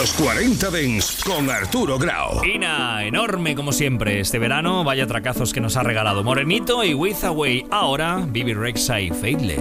los 40 Dents con Arturo Grau. Ina, enorme como siempre este verano. Vaya tracazos que nos ha regalado Morenito y With Away. Ahora, Bibi Rexha y Faithless.